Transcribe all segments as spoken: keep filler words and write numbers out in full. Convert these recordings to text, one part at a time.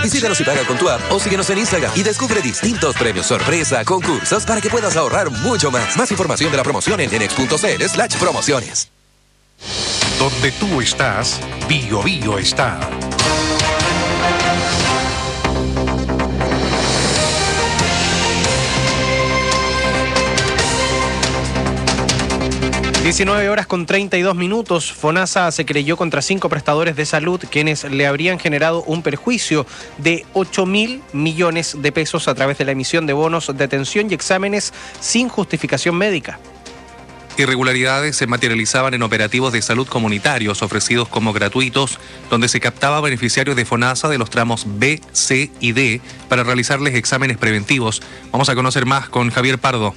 Visítanos y paga con tu app o síguenos en Instagram y descubre distintos premios sorpresa, concursos para que puedas ahorrar mucho más. Más información de la promoción en enex.cl slash promociones. Donde tú estás, Bio Bio está. diecinueve horas con treinta y dos minutos. FONASA se querelló contra cinco prestadores de salud quienes le habrían generado un perjuicio de ocho mil millones de pesos a través de la emisión de bonos de atención y exámenes sin justificación médica. Irregularidades se materializaban en operativos de salud comunitarios ofrecidos como gratuitos, donde se captaba beneficiarios de FONASA de los tramos B, C y D para realizarles exámenes preventivos. Vamos a conocer más con Javier Pardo.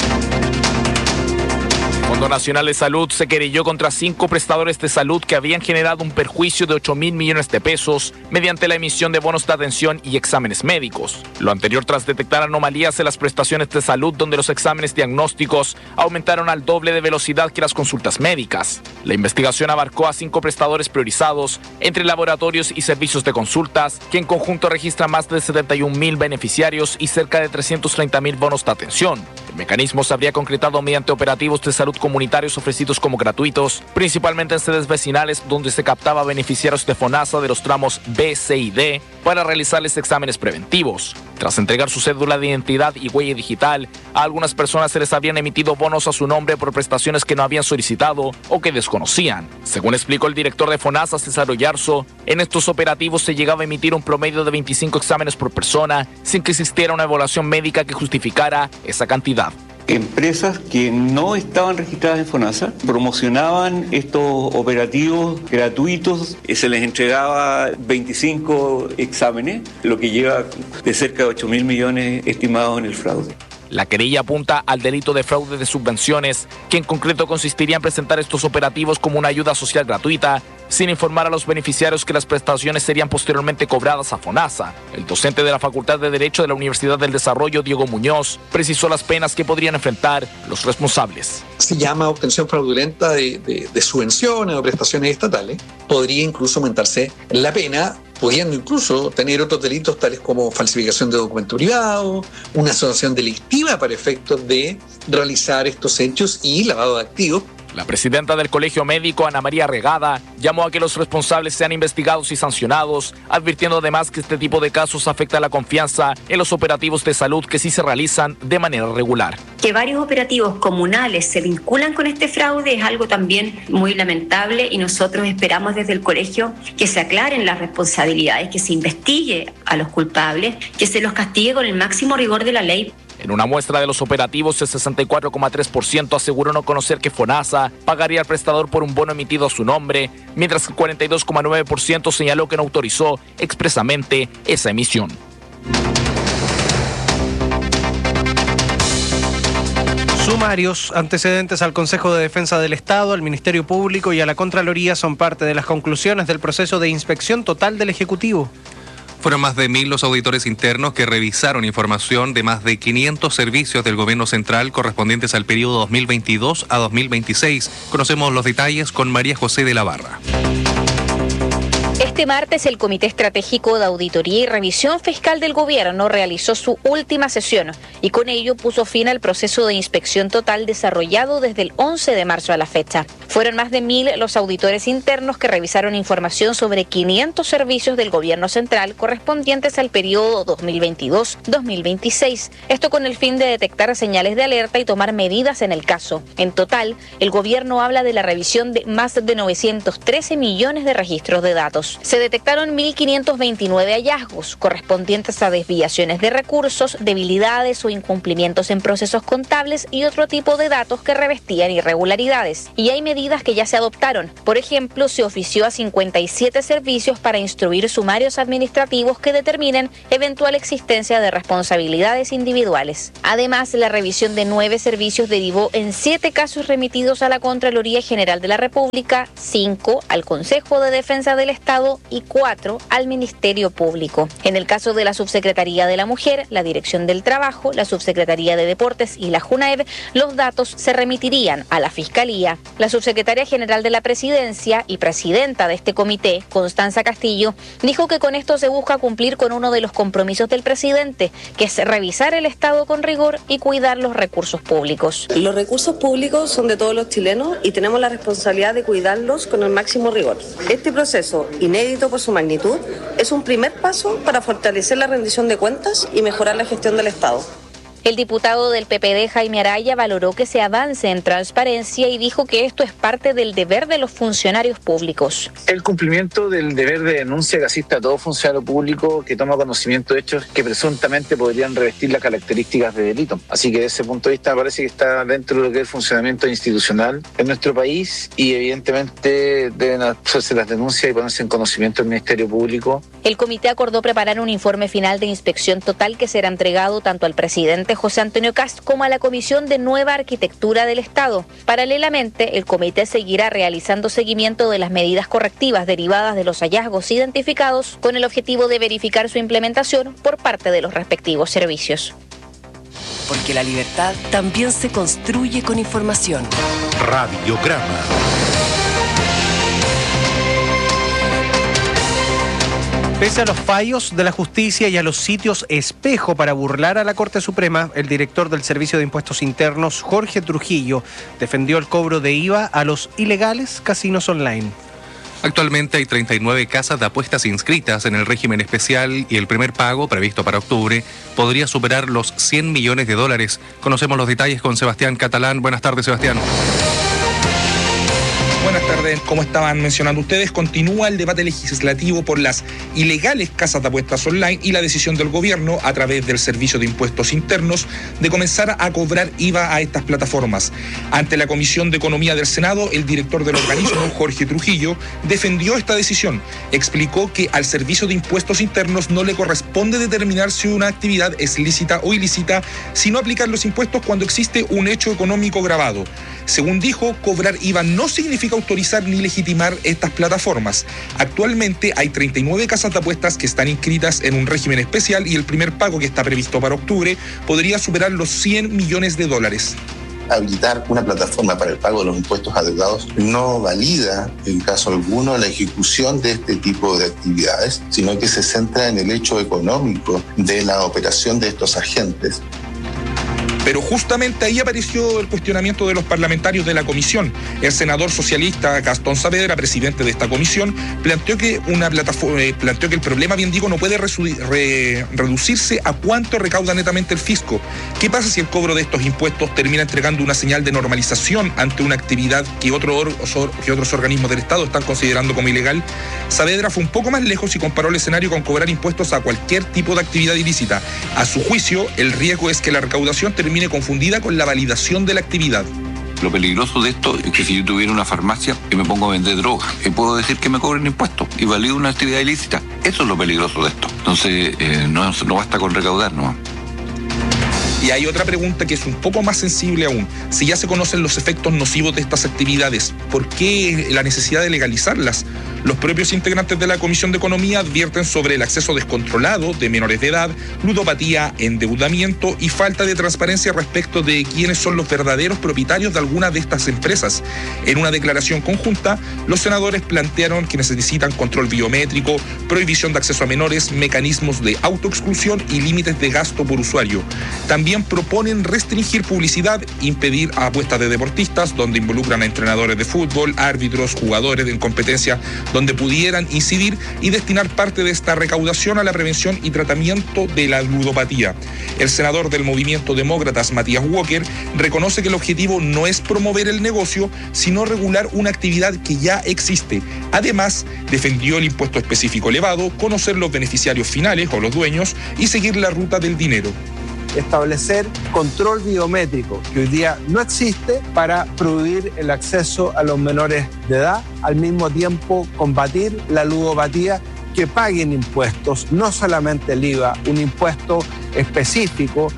El Fondo Nacional de Salud se querelló contra cinco prestadores de salud que habían generado un perjuicio de ocho mil millones de pesos mediante la emisión de bonos de atención y exámenes médicos. Lo anterior tras detectar anomalías en las prestaciones de salud donde los exámenes diagnósticos aumentaron al doble de velocidad que las consultas médicas. La investigación abarcó a cinco prestadores priorizados entre laboratorios y servicios de consultas, que en conjunto registran más de setenta y un mil beneficiarios y cerca de trescientos treinta mil bonos de atención. El mecanismo se habría concretado mediante operativos de salud comunitarios ofrecidos como gratuitos, principalmente en sedes vecinales donde se captaba beneficiarios de FONASA de los tramos B, C y D para realizarles exámenes preventivos. Tras entregar su cédula de identidad y huella digital, a algunas personas se les habían emitido bonos a su nombre por prestaciones que no habían solicitado o que desconocían. Según explicó el director de FONASA, César Oyarzo, en estos operativos se llegaba a emitir un promedio de veinticinco exámenes por persona sin que existiera una evaluación médica que justificara esa cantidad. Empresas que no estaban registradas en FONASA promocionaban estos operativos gratuitos, se les entregaba veinticinco exámenes, lo que lleva de cerca de ocho mil millones estimados en el fraude. La querella apunta al delito de fraude de subvenciones, que en concreto consistiría en presentar estos operativos como una ayuda social gratuita, sin informar a los beneficiarios que las prestaciones serían posteriormente cobradas a FONASA. El docente de la Facultad de Derecho de la Universidad del Desarrollo, Diego Muñoz, precisó las penas que podrían enfrentar los responsables. Se llama obtención fraudulenta de, de, de subvenciones o prestaciones estatales. Podría incluso aumentarse la pena, pudiendo incluso tener otros delitos tales como falsificación de documento privado, una asociación delictiva para efectos de realizar estos hechos y lavado de activos. La presidenta del Colegio Médico, Ana María Regada, llamó a que los responsables sean investigados y sancionados, advirtiendo además que este tipo de casos afecta la confianza en los operativos de salud que sí se realizan de manera regular. Que varios operativos comunales se vinculan con este fraude es algo también muy lamentable y nosotros esperamos desde el colegio que se aclaren las responsabilidades, que se investigue a los culpables, que se los castigue con el máximo rigor de la ley. En una muestra de los operativos, el sesenta y cuatro coma tres por ciento aseguró no conocer que FONASA pagaría al prestador por un bono emitido a su nombre, mientras que el cuarenta y dos coma nueve por ciento señaló que no autorizó expresamente esa emisión. Sumarios antecedentes al Consejo de Defensa del Estado, al Ministerio Público y a la Contraloría son parte de las conclusiones del proceso de inspección total del Ejecutivo. Fueron más de mil los auditores internos que revisaron información de más de quinientos servicios del gobierno central correspondientes al periodo dos mil veintidós a dos mil veintiséis. Conocemos los detalles con María José de la Barra. Este martes, el Comité Estratégico de Auditoría y Revisión Fiscal del Gobierno realizó su última sesión y con ello puso fin al proceso de inspección total desarrollado desde el once de marzo a la fecha. Fueron más de mil los auditores internos que revisaron información sobre quinientos servicios del Gobierno Central correspondientes al periodo dos mil veintidós a dos mil veintiséis. Esto con el fin de detectar señales de alerta y tomar medidas en el caso. En total, el Gobierno habla de la revisión de más de novecientos trece millones de registros de datos. Se detectaron mil quinientos veintinueve hallazgos correspondientes a desviaciones de recursos, debilidades o incumplimientos en procesos contables y otro tipo de datos que revestían irregularidades. Y hay medidas que ya se adoptaron. Por ejemplo, se ofició a cincuenta y siete servicios para instruir sumarios administrativos que determinen eventual existencia de responsabilidades individuales. Además, la revisión de nueve servicios derivó en siete casos remitidos a la Contraloría General de la República, cinco al Consejo de Defensa del Estado Estado y cuatro al Ministerio Público. En el caso de la Subsecretaría de la Mujer, la Dirección del Trabajo, la Subsecretaría de Deportes y la JUNAEV, los datos se remitirían a la Fiscalía. La Subsecretaria General de la Presidencia y presidenta de este comité, Constanza Castillo, dijo que con esto se busca cumplir con uno de los compromisos del presidente, que es revisar el Estado con rigor y cuidar los recursos públicos. Los recursos públicos son de todos los chilenos y tenemos la responsabilidad de cuidarlos con el máximo rigor. Este proceso, inédito por su magnitud, es un primer paso para fortalecer la rendición de cuentas y mejorar la gestión del Estado. El diputado del P P D, Jaime Araya, valoró que se avance en transparencia y dijo que esto es parte del deber de los funcionarios públicos. El cumplimiento del deber de denuncia que asiste a todo funcionario público que toma conocimiento de hechos que presuntamente podrían revestir las características de delito. Así que desde ese punto de vista me parece que está dentro de lo que es el funcionamiento institucional en nuestro país y evidentemente deben hacerse las denuncias y ponerse en conocimiento del Ministerio Público. El comité acordó preparar un informe final de inspección total que será entregado tanto al presidente José Antonio Kast como a la Comisión de Nueva Arquitectura del Estado. Paralelamente, el comité seguirá realizando seguimiento de las medidas correctivas derivadas de los hallazgos identificados con el objetivo de verificar su implementación por parte de los respectivos servicios. Porque la libertad también se construye con información. Radiograma. Pese a los fallos de la justicia y a los sitios espejo para burlar a la Corte Suprema, el director del Servicio de Impuestos Internos, Jorge Trujillo, defendió el cobro de I V A a los ilegales casinos online. Actualmente hay treinta y nueve casas de apuestas inscritas en el régimen especial y el primer pago, previsto para octubre, podría superar los cien millones de dólares. Conocemos los detalles con Sebastián Catalán. Buenas tardes, Sebastián. Buenas tardes. Como estaban mencionando ustedes, continúa el debate legislativo por las ilegales casas de apuestas online y la decisión del gobierno, a través del Servicio de Impuestos Internos, de comenzar a cobrar I V A a estas plataformas. Ante la Comisión de Economía del Senado, el director del organismo, Jorge Trujillo, defendió esta decisión. Explicó que al Servicio de Impuestos Internos no le corresponde determinar si una actividad es lícita o ilícita, sino aplicar los impuestos cuando existe un hecho económico grabado. Según dijo, cobrar I V A no significa autorizar ni legitimar estas plataformas. Actualmente hay treinta y nueve casas de apuestas que están inscritas en un régimen especial y el primer pago, que está previsto para octubre, podría superar los cien millones de dólares. Habilitar una plataforma para el pago de los impuestos adeudados no valida en caso alguno la ejecución de este tipo de actividades, sino que se centra en el hecho económico de la operación de estos agentes. Pero justamente ahí apareció el cuestionamiento de los parlamentarios de la comisión. El senador socialista Gastón Saavedra, presidente de esta comisión, planteó que una plataforma, eh, planteó que el problema, bien digo, no puede resu- re- reducirse a cuánto recauda netamente el fisco. ¿Qué pasa si el cobro de estos impuestos termina entregando una señal de normalización ante una actividad que, otro or- que otros organismos del Estado están considerando como ilegal? Saavedra fue un poco más lejos y comparó el escenario con cobrar impuestos a cualquier tipo de actividad ilícita. A su juicio, el riesgo es que la recaudación termine confundida con la validación de la actividad. Lo peligroso de esto es que si yo tuviera una farmacia y me pongo a vender droga, y puedo decir que me cobren impuestos y valido una actividad ilícita. Eso es lo peligroso de esto. Entonces, eh, no, no basta con recaudar, ¿no? Y hay otra pregunta que es un poco más sensible aún. Si ya se conocen los efectos nocivos de estas actividades, ¿por qué la necesidad de legalizarlas? Los propios integrantes de la Comisión de Economía advierten sobre el acceso descontrolado de menores de edad, ludopatía, endeudamiento y falta de transparencia respecto de quiénes son los verdaderos propietarios de algunas de estas empresas. En una declaración conjunta, los senadores plantearon que necesitan control biométrico, prohibición de acceso a menores, mecanismos de autoexclusión y límites de gasto por usuario. También proponen restringir publicidad, impedir apuestas de deportistas donde involucran a entrenadores de fútbol, árbitros, jugadores en competencia donde pudieran incidir, y destinar parte de esta recaudación a la prevención y tratamiento de la ludopatía. El senador del Movimiento Demócratas, Matías Walker, reconoce que el objetivo no es promover el negocio, sino regular una actividad que ya existe. Además, defendió el impuesto específico elevado, conocer los beneficiarios finales o los dueños y seguir la ruta del dinero. Establecer control biométrico, que hoy día no existe, para prohibir el acceso a los menores de edad, al mismo tiempo combatir la ludopatía, que paguen impuestos, no solamente el I V A, un impuesto específico.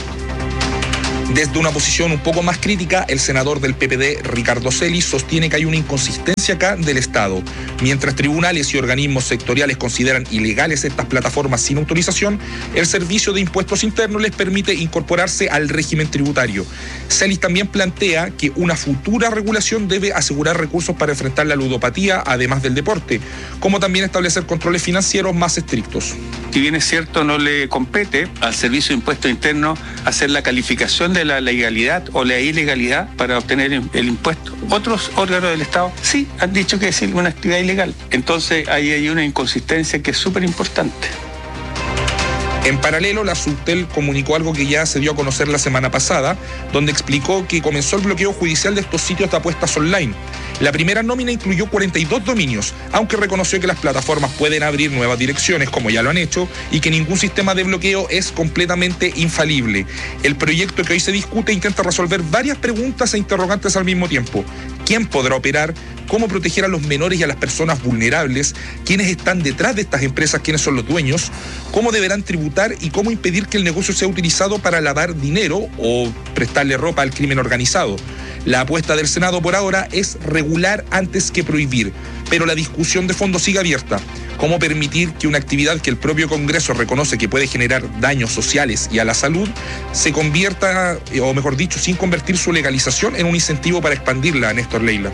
Desde una posición un poco más crítica, el senador del P P D, Ricardo Celis, sostiene que hay una inconsistencia acá del Estado. Mientras tribunales y organismos sectoriales consideran ilegales estas plataformas sin autorización, el Servicio de Impuestos Internos les permite incorporarse al régimen tributario. Celis también plantea que una futura regulación debe asegurar recursos para enfrentar la ludopatía, además del deporte, como también establecer controles financieros más estrictos. Si bien es cierto, no le compete al Servicio de Impuestos Internos hacer la calificación de la legalidad o la ilegalidad para obtener el impuesto. Otros órganos del Estado sí han dicho que es una actividad ilegal. Entonces ahí hay una inconsistencia que es súper importante. En paralelo, la Subtel comunicó algo que ya se dio a conocer la semana pasada, donde explicó que comenzó el bloqueo judicial de estos sitios de apuestas online. La primera nómina incluyó cuarenta y dos dominios, aunque reconoció que las plataformas pueden abrir nuevas direcciones, como ya lo han hecho, y que ningún sistema de bloqueo es completamente infalible. El proyecto que hoy se discute intenta resolver varias preguntas e interrogantes al mismo tiempo. ¿Quién podrá operar? ¿Cómo proteger a los menores y a las personas vulnerables? ¿Quiénes están detrás de estas empresas? ¿Quiénes son los dueños? ¿Cómo deberán tributar y cómo impedir que el negocio sea utilizado para lavar dinero o prestarle ropa al crimen organizado? La apuesta del Senado por ahora es regular antes que prohibir, pero la discusión de fondo sigue abierta. ¿Cómo permitir que una actividad que el propio Congreso reconoce que puede generar daños sociales y a la salud se convierta, o mejor dicho, sin convertir su legalización en un incentivo para expandirla, Néstor Leila?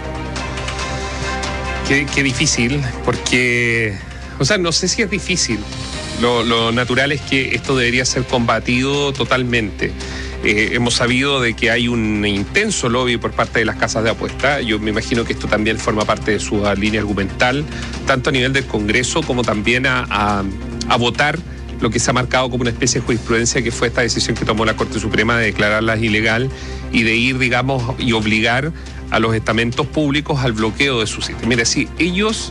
Qué, qué difícil, porque, o sea, no sé si es difícil. Lo, lo natural es que esto debería ser combatido totalmente. Eh, hemos sabido de que hay un intenso lobby por parte de las casas de apuesta. Yo me imagino que esto también forma parte de su línea argumental, tanto a nivel del Congreso como también a, a, a votar lo que se ha marcado como una especie de jurisprudencia, que fue esta decisión que tomó la Corte Suprema de declararlas ilegal y de ir, digamos, y obligar a los estamentos públicos al bloqueo de su sitio. Mira, si ellos...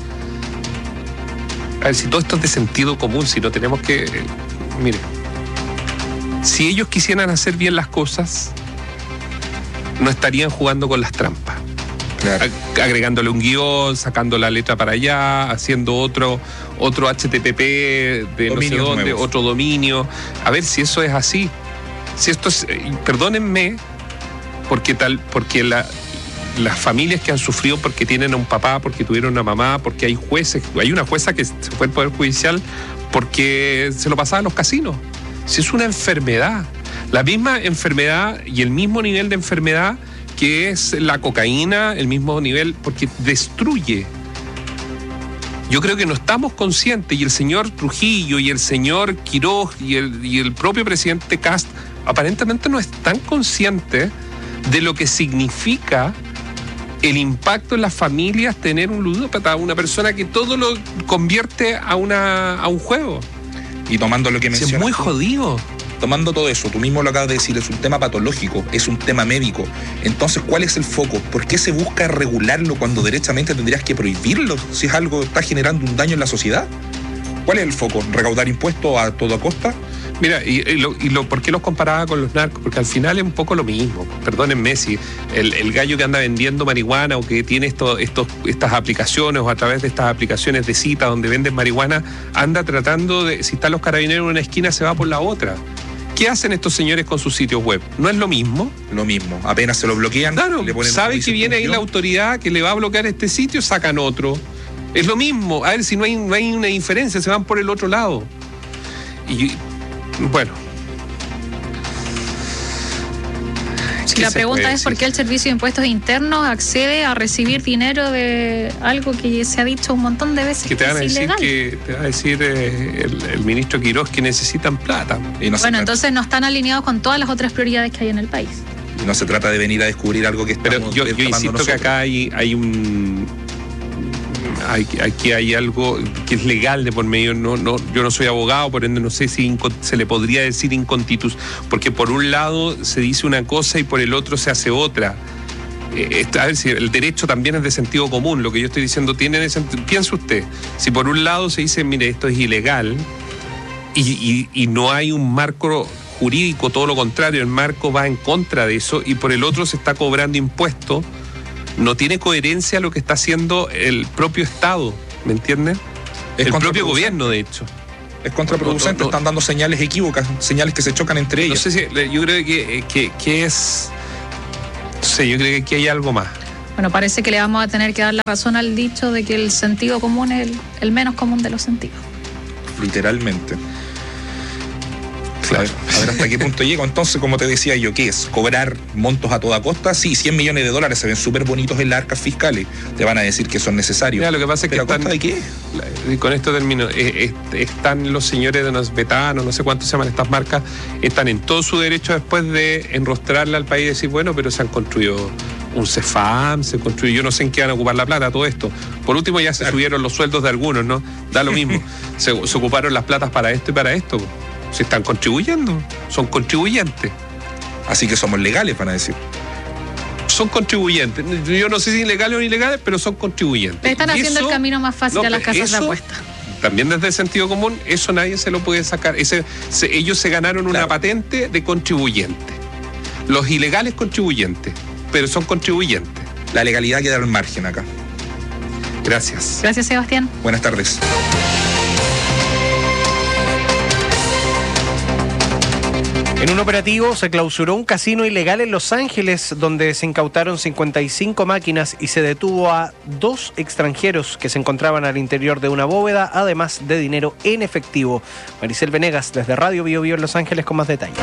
A ver, si todo esto es de sentido común, si no tenemos que... Eh, mire, si ellos quisieran hacer bien las cosas, no estarían jugando con las trampas. Claro. Agregándole un guión, sacando la letra para allá, haciendo otro, otro H T T P de no sé dónde, nuevos. Otro dominio. A ver si eso es así. Si esto es... Eh, perdónenme, porque tal, porque la... las familias que han sufrido porque tienen a un papá, porque tuvieron una mamá, porque hay jueces, hay una jueza que se fue al Poder Judicial porque se lo pasaba a los casinos. Si es una enfermedad, la misma enfermedad y el mismo nivel de enfermedad que es la cocaína, el mismo nivel, porque destruye. Yo creo que no estamos conscientes, y el señor Trujillo y el señor Quiroz y el, y el propio presidente Kast aparentemente no están conscientes de lo que significa el impacto en las familias tener un ludópata, una persona que todo lo convierte a, una, a un juego. Y tomando lo que mencionas, es muy jodido. Tomando todo eso, tú mismo lo acabas de decir, es un tema patológico, es un tema médico. Entonces, ¿cuál es el foco? ¿Por qué se busca regularlo cuando derechamente tendrías que prohibirlo si es algo que está generando un daño en la sociedad? ¿Cuál es el foco? ¿Recaudar impuestos a toda costa? Mira, y, y, lo, y lo, ¿por qué los comparaba con los narcos? Porque al final es un poco lo mismo. Perdónenme si el, el gallo que anda vendiendo marihuana o que tiene esto, estos, estas aplicaciones o a través de estas aplicaciones de cita donde venden marihuana, anda tratando de, si están los carabineros en una esquina, se va por la otra. ¿Qué hacen estos señores con sus sitios web? ¿No es lo mismo? Lo mismo. Apenas se lo bloquean. Claro, le ponen sabe que viene ahí la autoridad que le va a bloquear este sitio, sacan otro. Es lo mismo. A ver si no hay, no hay una diferencia, se van por el otro lado. Y bueno. Si la pregunta es por qué el Servicio de Impuestos Internos accede a recibir dinero de algo que se ha dicho un montón de veces que, te van a es decir ilegal. que te va a decir eh, el, el ministro Quiroz que necesitan plata. Y no bueno, entonces no están alineados con todas las otras prioridades que hay en el país. Y no se trata de venir a descubrir algo que estamos Pero yo, yo insisto nosotros. que acá hay, hay un... Hay, aquí hay algo que es legal de por medio. No, no, yo no soy abogado, por ende no sé si inco, se le podría decir incontitus, porque por un lado se dice una cosa y por el otro se hace otra. Eh, a ver si el derecho también es de sentido común. Lo que yo estoy diciendo tiene ese, piense usted, si por un lado se dice, mire, esto es ilegal y, y, y no hay un marco jurídico, todo lo contrario, el marco va en contra de eso, y por el otro se está cobrando impuestos, no tiene coherencia lo que está haciendo el propio Estado, ¿me entienden? El propio gobierno, de hecho. Es contraproducente, no, no, no. Están dando señales equívocas, señales que se chocan entre ellas. No sé si, yo creo que, que, que es... No sé, yo creo que aquí hay algo más. Bueno, parece que le vamos a tener que dar la razón al dicho de que el sentido común es el, el menos común de los sentidos. Literalmente. Claro. A ver hasta qué punto llego. Entonces, como te decía yo, ¿qué es? ¿Cobrar montos a toda costa? Sí, cien millones de dólares se ven súper bonitos en las arcas fiscales. Te van a decir que son necesarios. Mira, lo que pasa es que ¿Pero están, a costa de qué? Y con esto termino. Eh, eh, están los señores de Nosbetano, no sé cuántos se llaman estas marcas, están en todo su derecho después de enrostrarle al país y decir, bueno, pero se han construido un Cefam, se construyó, yo no sé en qué van a ocupar la plata, todo esto. Por último, ya se claro. subieron los sueldos de algunos, ¿no? Da lo mismo. se, se ocuparon las platas para esto y para esto. Se están contribuyendo, son contribuyentes. Así que somos legales, van a decir. Son contribuyentes. Yo no sé si ilegales o ilegales, pero son contribuyentes. Le están y haciendo eso, el camino más fácil no, a las casas eso, de apuestas. También desde el sentido común, eso nadie se lo puede sacar. Ese, se, ellos se ganaron claro. una patente de contribuyente. Los ilegales contribuyentes, pero son contribuyentes. La legalidad queda al margen acá. Gracias. Gracias, Sebastián. Buenas tardes. En un operativo se clausuró un casino ilegal en Los Ángeles, donde se incautaron cincuenta y cinco máquinas y se detuvo a dos extranjeros que se encontraban al interior de una bóveda, además de dinero en efectivo. Maricel Venegas, desde Radio Bio Bio en Los Ángeles, con más detalles.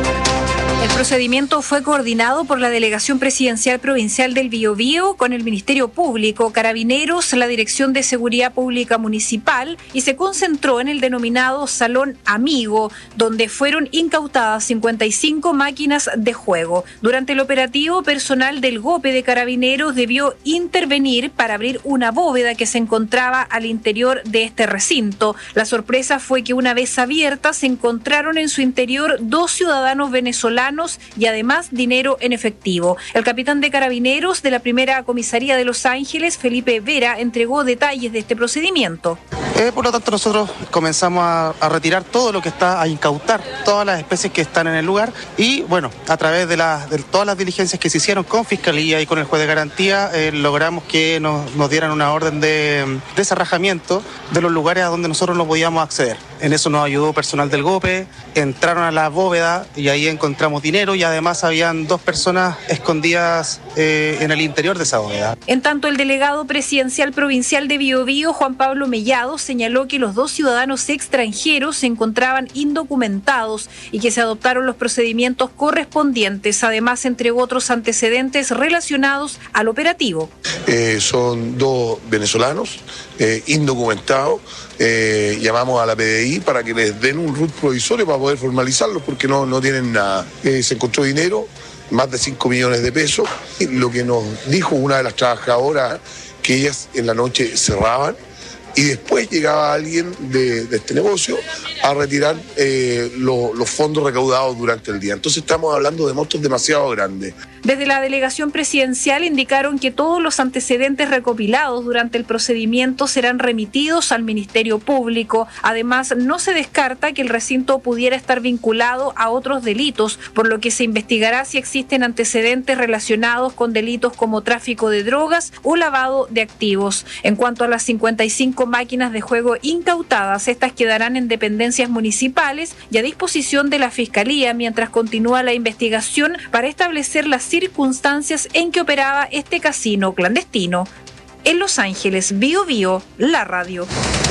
El procedimiento fue coordinado por la Delegación Presidencial Provincial del Biobío con el Ministerio Público, Carabineros, la Dirección de Seguridad Pública Municipal y se concentró en el denominado Salón Amigo, donde fueron incautadas cincuenta y cinco máquinas de juego. Durante el operativo, personal del GOPE de Carabineros debió intervenir para abrir una bóveda que se encontraba al interior de este recinto. La sorpresa fue que una vez abierta se encontraron en su interior dos ciudadanos venezolanos y además dinero en efectivo. El capitán de Carabineros de la primera comisaría de Los Ángeles, Felipe Vera, entregó detalles de este procedimiento. Eh, por lo tanto, nosotros comenzamos a, a retirar todo lo que está, a incautar todas las especies que están en el lugar y, bueno, a través de, la, de todas las diligencias que se hicieron con Fiscalía y con el juez de garantía, eh, logramos que nos, nos dieran una orden de desarrajamiento de los lugares a donde nosotros no podíamos acceder. En eso nos ayudó personal del GOPE, entraron a la bóveda y ahí encontramos dinero y además habían dos personas escondidas eh, en el interior de esa bóveda. En tanto, el delegado presidencial provincial de Biobío, Juan Pablo Mellado, señaló que los dos ciudadanos extranjeros se encontraban indocumentados y que se adoptaron los procedimientos correspondientes. Además, entregó otros antecedentes relacionados al operativo. Eh, son dos venezolanos eh, indocumentados. Eh, llamamos a la P D I para que les den un R U T provisorio para poder formalizarlos porque no, no tienen nada. Eh, se encontró dinero, más de cinco millones de pesos. Y lo que nos dijo una de las trabajadoras, que ellas en la noche cerraban y después llegaba alguien de, de este negocio a retirar eh, lo, los fondos recaudados durante el día. Entonces estamos hablando de montos demasiado grandes. Desde la delegación presidencial indicaron que todos los antecedentes recopilados durante el procedimiento serán remitidos al Ministerio Público. Además, no se descarta que el recinto pudiera estar vinculado a otros delitos, por lo que se investigará si existen antecedentes relacionados con delitos como tráfico de drogas o lavado de activos. En cuanto a las cincuenta y cinco máquinas de juego incautadas, estas quedarán en dependencias municipales y a disposición de la Fiscalía mientras continúa la investigación para establecer las circunstancias en que operaba este casino clandestino. En Los Ángeles, Bio Bio, la radio.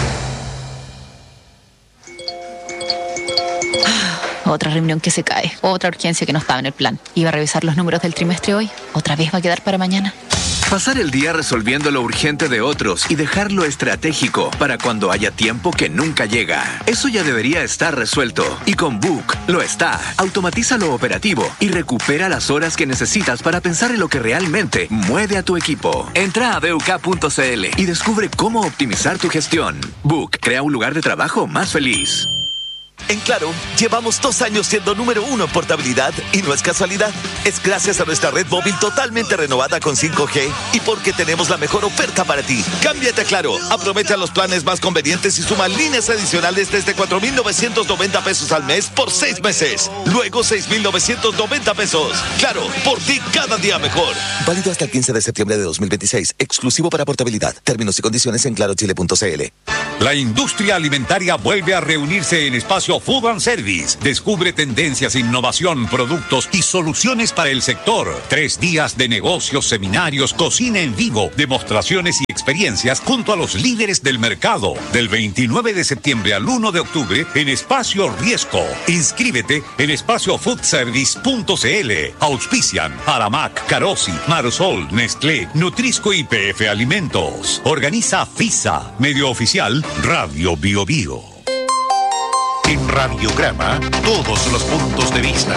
Otra reunión que se cae, otra urgencia que no estaba en el plan. Iba a revisar los números del trimestre hoy, otra vez va a quedar para mañana. Pasar el día resolviendo lo urgente de otros y dejar lo estratégico para cuando haya tiempo que nunca llega. Eso ya debería estar resuelto. Y con Book lo está. Automatiza lo operativo y recupera las horas que necesitas para pensar en lo que realmente mueve a tu equipo. Entra a b u k punto c l y descubre cómo optimizar tu gestión. Book crea un lugar de trabajo más feliz. En Claro, llevamos dos años siendo número uno en portabilidad y no es casualidad. Es gracias a nuestra red móvil totalmente renovada con cinco G y porque tenemos la mejor oferta para ti. Cámbiate a Claro, aprovecha los planes más convenientes y suma líneas adicionales desde cuatro mil novecientos noventa pesos al mes por seis meses. Luego seis mil novecientos noventa pesos. Claro, por ti cada día mejor. Válido hasta el quince de septiembre de dos mil veintiséis. Exclusivo para portabilidad. Términos y condiciones en claro chile punto c l. La industria alimentaria vuelve a reunirse en Espacio Food and Service. Descubre tendencias, innovación, productos y soluciones para el sector. Tres días de negocios, seminarios, cocina en vivo, demostraciones y experiencias junto a los líderes del mercado. Del veintinueve de septiembre al uno de octubre en Espacio Riesco. Inscríbete en espacio food service punto c l. Auspician Aramac, Carosi, Marsol, Nestlé, Nutrisco y P F Alimentos. Organiza FISA, medio oficial Radio Bio Bio. En Radiograma, todos los puntos de vista.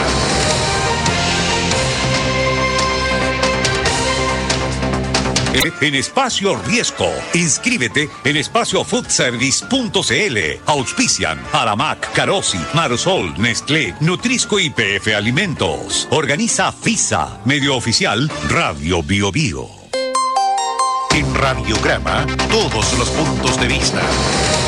En Espacio Riesco. Inscríbete en espacio food service punto c l. Auspician Aramac, Carosi, Marsol, Nestlé, Nutrisco y P F Alimentos. Organiza FISA, medio oficial Radio Bio Bio. En Radiograma, todos los puntos de vista.